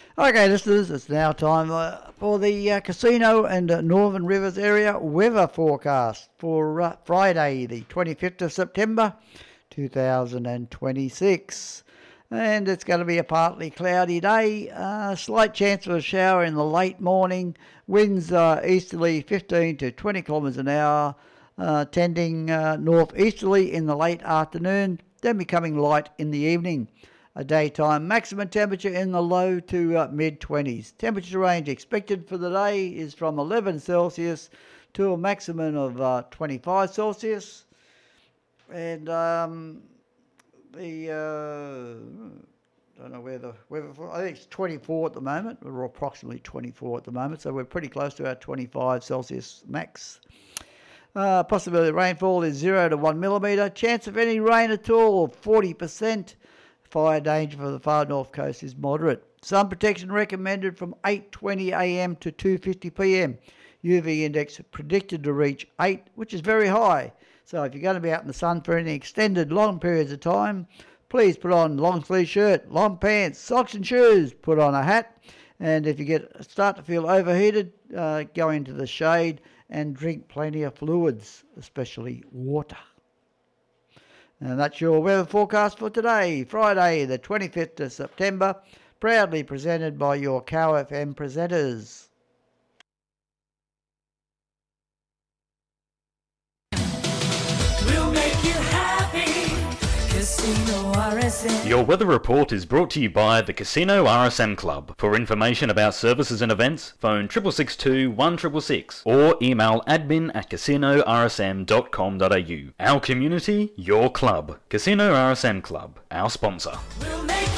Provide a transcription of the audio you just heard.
Okay, listeners, it's now time for the Casino and Northern Rivers area weather forecast for Friday, the 25th of September, 2026. And it's going to be a partly cloudy day, slight chance of a shower in the late morning, winds easterly 15 to 20 kilometres an hour, tending northeasterly in the late afternoon, then becoming light in the evening. A daytime maximum temperature in the low to mid-20s. Temperature range expected for the day is from 11 Celsius to a maximum of 25 Celsius. And don't know where the weather for. I think it's 24 at the moment. We're approximately 24 at the moment, so we're pretty close to our 25 Celsius max. Possibility of rainfall is 0 to 1 millimetre. Chance of any rain at all, 40%. Fire danger for the far north coast is moderate. Sun protection recommended from 8:20 a.m. to 2:50 p.m. UV index predicted to reach 8, which is very high. So if you're going to be out in the sun for any extended long periods of time, please put on long sleeve shirt, long pants, socks and shoes, put on a hat. And if you start to feel overheated, go into the shade and drink plenty of fluids, especially water. And that's your weather forecast for today, Friday the 25th of September, proudly presented by your Cow FM presenters. We'll make you happy, Casino RSM. Your weather report is brought to you by the Casino RSM Club. For information about services and events, phone 6662 1666 or email admin@casinorsm.com.au. Our community, your club. Casino RSM Club, our sponsor. We'll make